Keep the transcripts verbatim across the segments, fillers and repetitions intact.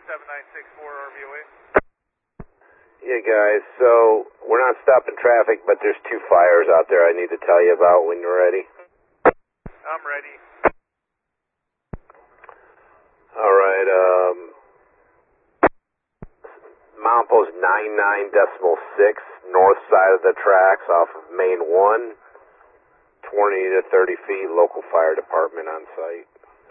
seven nine six four R V O A. Yeah, guys, so we're not stopping traffic, but there's two fires out there I need to tell you about when you're ready. I'm ready. All right, um, Mount Post ninety-nine decimal six, north side of the tracks off of Main one, twenty to thirty feet, local fire department on site.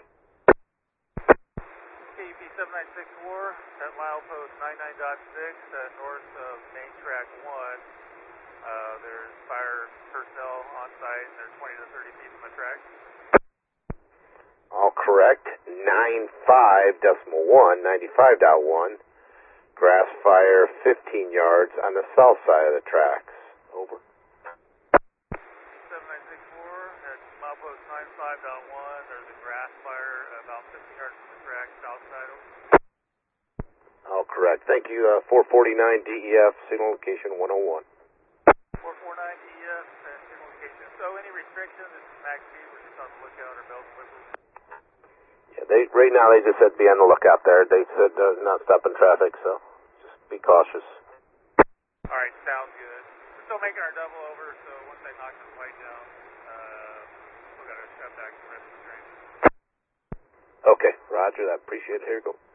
K U P seven nine six four at milepost ninety-nine point six uh, north of Main Track one. Uh, there's fire personnel on site and they're twenty to thirty feet from the track. All correct. ninety-five decimal one, ninety-five point one. Grass fire fifteen yards on the south side of the tracks. Over. seven nine six four at milepost ninety-five point one. There's a grass fire about fifteen yards from the track, south side. Over. All correct. Thank you. Uh, four forty-nine D E F, signal location one oh one. four forty-nine D E F and signal location. So any restrictions? This is max speed. We're just on the lookout or bells and whistles. Yeah, they right now they just said be on the lookout there. They said uh, not stopping traffic, so just be cautious. All right, sounds good. We're still making our double over, so once I knock this white down, uh, we've got to shut back the rest of the train. Okay, roger that. Appreciate it. Here you go.